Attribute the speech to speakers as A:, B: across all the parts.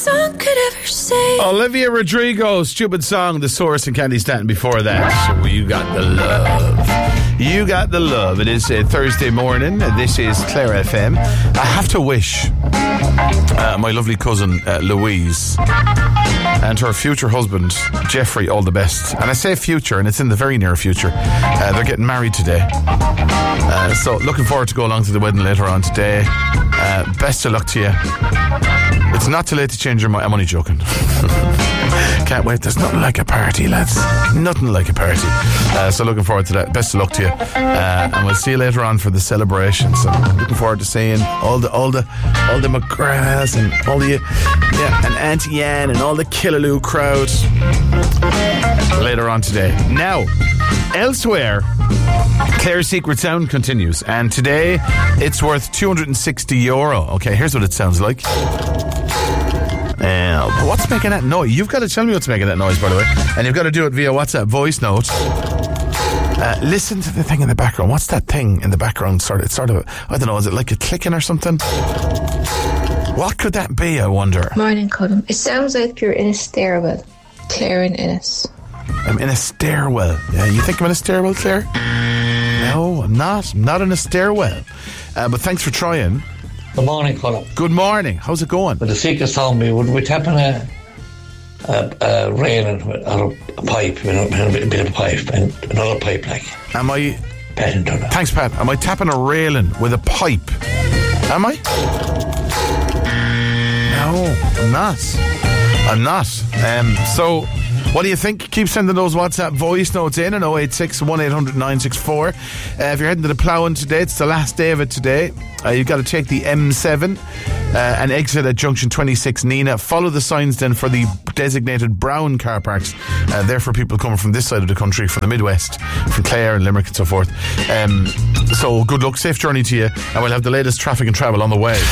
A: Song could ever say.
B: Olivia Rodrigo, Stupid Song, The Source, and Candy Stanton before that. So you got the love. You got the love. It is a Thursday morning. This is Clare FM. I have to wish my lovely cousin Louise and her future husband Jeffrey all the best. And I say future, and it's in the very near future. They're getting married today. So looking forward to go along to the wedding later on today. Best of luck to you. It's not too late to change your mind. I'm only joking. Can't wait. There's nothing like a party, lads. Nothing like a party. So looking forward to that. Best of luck to you. And we'll see you later on for the celebration. So looking forward to seeing all the McGraths and all the and Auntie Anne and all the Killaloo crowds later on today. Now, elsewhere, Clare's Secret Sound continues, and today it's worth €260. Okay, here's what it sounds like. What's making that noise? You've got to tell me what's making that noise, by the way, and you've got to do it via WhatsApp voice note. Listen to the thing in the background. What's that thing in the background? It's sort of, I don't know, is it like a clicking or something? What could that be, I wonder?
C: Morning, Colin. It sounds like you're in a stairwell. Claire and Ennis.
B: I'm in a stairwell. Yeah, you think I'm in a stairwell, Claire? No, I'm not. I'm not in a stairwell. But thanks for trying.
D: Good morning, Colin.
B: Good morning. How's it going?
D: With the secret song, would we tap in a railing or a pipe, a bit of a pipe, and another pipe, like?
B: Am I?
D: Pat,
B: thanks, Pat. Am I tapping a railing with a pipe? Am I? No, I'm not. I'm not. So, what do you think? Keep sending those WhatsApp voice notes in on 086 1800 964. If you're heading to the Ploughing today, it's the last day of it today. You've got to take the M7 and exit at junction 26 Nina. Follow the signs then for the designated brown car parks. They're for people coming from this side of the country, from the Midwest, from Clare and Limerick and so forth. So good luck, safe journey to you, and we'll have the latest traffic and travel on the way.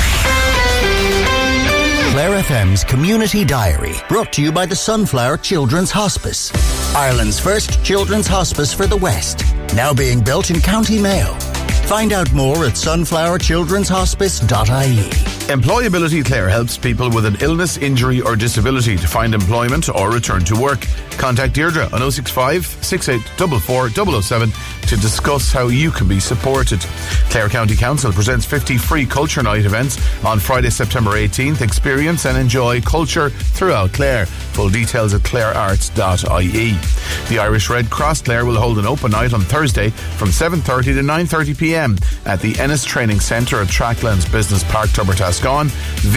E: Clare FM's Community Diary, brought to you by the Sunflower Children's Hospice, Ireland's first children's hospice for the West, now being built in County Mayo. Find out more at sunflowerchildrenshospice.ie.
B: Employability Clare helps people with an illness, injury or disability to find employment or return to work. Contact Deirdre on 065 6844 007 to discuss how you can be supported. Clare County Council presents 50 free Culture Night events on Friday, September 18th. Experience and enjoy culture throughout Clare. Full details at clarearts.ie. The Irish Red Cross Clare will hold an open night on Thursday from 7:30 to 9:30pm at the Ennis Training Centre at Tracklands Business Park, Tubbertascon,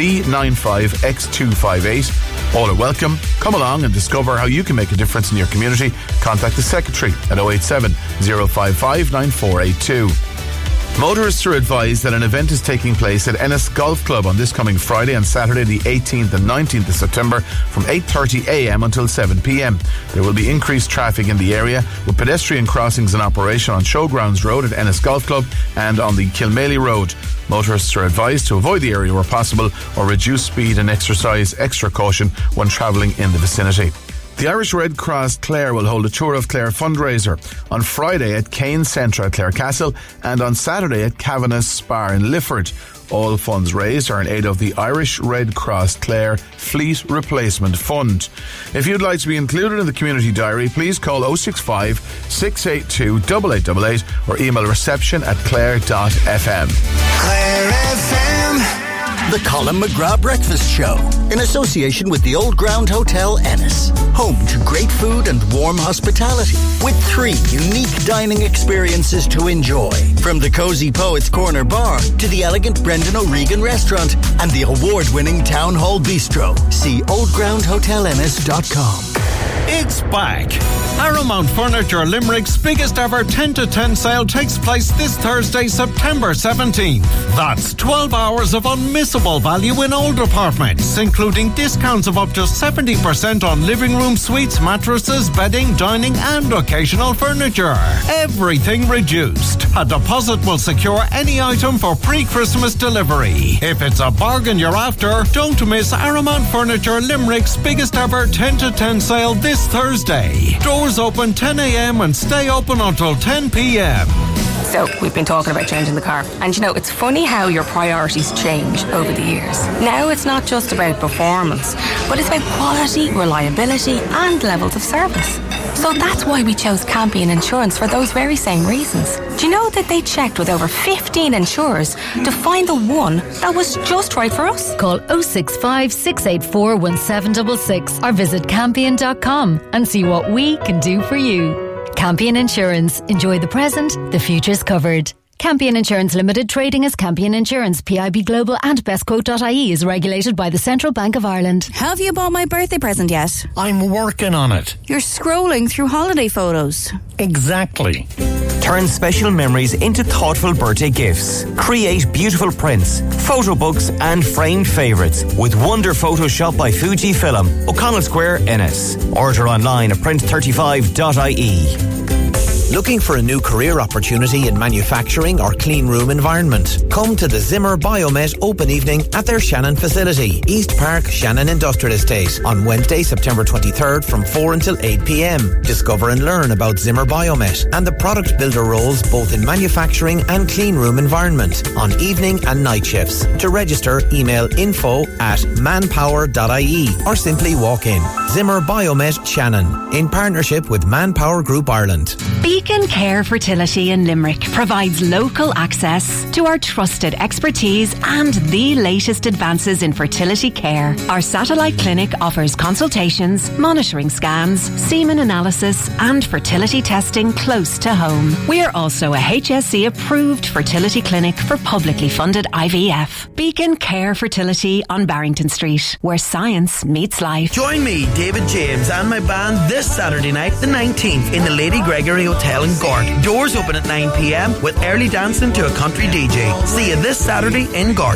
B: V95X258. All are welcome. Come along and discover how you can make a difference in your community. Contact the Secretary at 087 055 9482. Motorists are advised that an event is taking place at Ennis Golf Club on this coming Friday and Saturday the 18th and 19th of September from 8:30am until 7pm. There will be increased traffic in the area with pedestrian crossings in operation on Showgrounds Road at Ennis Golf Club and on the Kilmaley Road. Motorists are advised to avoid the area where possible or reduce speed and exercise extra caution when travelling in the vicinity. The Irish Red Cross Clare will hold a Tour of Clare fundraiser on Friday at Kane Centre at Clare Castle and on Saturday at Kavanagh's Spar in Lifford. All funds raised are in aid of the Irish Red Cross Clare Fleet Replacement Fund. If you'd like to be included in the Community Diary, please call 065 682 8888 or email reception@clare.fm.
E: Clare FM. The Colin McGrath Breakfast Show, in association with the Old Ground Hotel Ennis. Home to great food and warm hospitality, with 3 unique dining experiences to enjoy. From the Cozy Poets Corner Bar to the elegant Brendan O'Regan Restaurant and the award-winning Town Hall Bistro. See oldgroundhotelennis.com.
F: It's back. Paramount Furniture Limerick's biggest ever 10 to 10 sale takes place this Thursday, September 17th. That's 12 hours of unmissable value in all departments, including discounts of up to 70% on living room suites, mattresses, bedding, dining and occasional furniture. Everything reduced. A deposit will secure any item for pre-Christmas delivery. If it's a bargain you're after, don't miss Paramount Furniture Limerick's biggest ever 10 to 10 sale this Thursday. Doors open 10am and stay open until 10pm.
A: So we've been talking about changing the car. And you know, it's funny how your priorities change over the years. Now it's not just about performance, but it's about quality, reliability and levels of service. So that's why we chose Campion Insurance for those very same reasons. Do you know that they checked with over 15 insurers to find the one that was just right for us?
G: Call 065 684 1766 or visit campion.com and see what we can do for you. Campion Insurance. Enjoy the present, the future's covered. Campion Insurance Limited, trading as Campion Insurance, PIB Global and bestquote.ie is regulated by the Central Bank of Ireland.
H: Have you bought my birthday present yet?
I: I'm working on it.
H: You're scrolling through holiday photos.
I: Exactly.
J: Turn special memories into thoughtful birthday gifts. Create beautiful prints, photo books and framed favourites with Wonder Photoshop by Fujifilm, O'Connell Square, Ennis. Order online at print35.ie.
K: Looking for a new career opportunity in manufacturing or clean room environment? Come to the Zimmer Biomet Open Evening at their Shannon facility, East Park, Shannon Industrial Estate, on Wednesday, September 23rd from 4 until 8 p.m. Discover and learn about Zimmer Biomet and the product builder roles both in manufacturing and clean room environment on evening and night shifts. To register, email info@manpower.ie or simply walk in. Zimmer Biomet Shannon, in partnership with Manpower Group Ireland.
L: Beacon Care Fertility in Limerick provides local access to our trusted expertise and the latest advances in fertility care. Our satellite clinic offers consultations, monitoring scans, semen analysis and fertility testing close to home. We are also a HSE approved fertility clinic for publicly funded IVF. Beacon Care Fertility on Barrington Street, where science meets life.
M: Join me, David James, and my band this Saturday night, the 19th, in the Lady Gregory Hotel in Gort. Doors open at 9 p.m. with early dancing to a country DJ. See you this Saturday in Gort.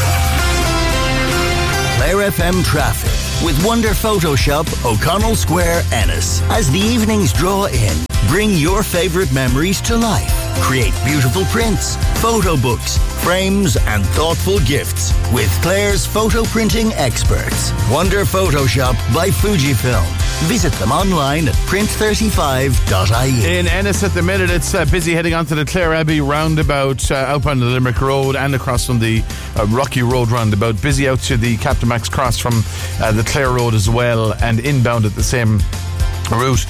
E: Clare FM traffic with Wonder Photoshop, O'Connell Square, Ennis. As the evenings draw in, bring your favourite memories to life. Create beautiful prints, photo books, frames and thoughtful gifts with Clare's photo printing experts. Wonder Photoshop by Fujifilm. Visit them online at print35.ie.
B: In Ennis at the minute, it's busy heading onto the Clare Abbey roundabout, outbound the Limerick Road and across from the Rocky Road roundabout. Busy out to the Captain Max Cross from the Clare Road as well, and inbound at the same route.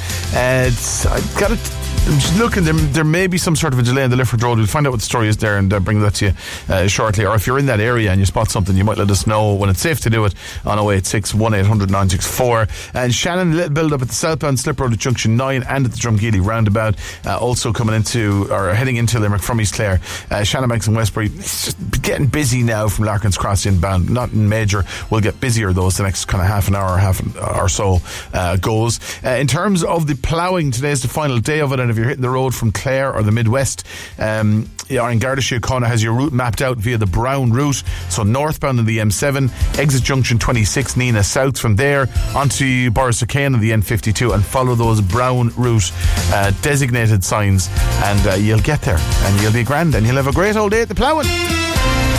B: I'm just looking, there may be some sort of a delay on the Lifford Road. We'll find out what the story is there and bring that to you shortly. Or if you're in that area and you spot something, you might let us know when it's safe to do it on 086 1800 964. And Shannon, a little build up at the southbound slip road at Junction 9 and at the Drumgeely roundabout. Also coming into, or heading into Limerick from East Clare. Shannonbanks and Westbury, it's just getting busy now from Larkin's Cross inbound. Not major. We'll get busier though as the next kind of half an hour or so goes. In terms of the ploughing, today is the final day of it, and if you're hitting the road from Clare or the Midwest, or in Garda Síochána has your route mapped out via the Brown route, so northbound on the M7, exit junction 26, Nina south from there onto Borrisokane on the N52 and follow those Brown route designated signs and you'll get there and you'll be grand and you'll have a great old day at the ploughing.